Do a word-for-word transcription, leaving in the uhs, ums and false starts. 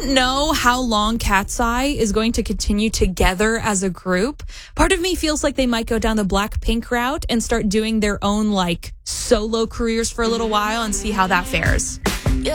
don't know how long Cat's Eye is going to continue together as a group. Part of me feels like they might go down the Blackpink route and start doing their own like solo careers for a little while and see how that fares.